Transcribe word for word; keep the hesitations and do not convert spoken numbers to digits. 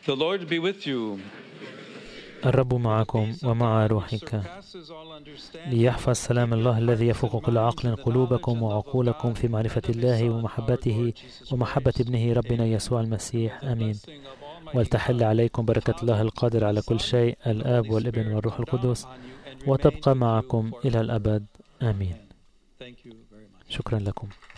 The Lord be with you. الرب معكم ومع روحك. ليحفظ سلام الله الذي يفوق كل عقل قلوبكم وعقولكم في معرفة الله ومحبته ومحبة ابنه ربنا يسوع المسيح. آمين. ولتحل عليكم بركة الله القادر على كل شيء، الآب والابن والروح القدس، وتبقى معكم إلى الأبد. آمين. شكرا لكم.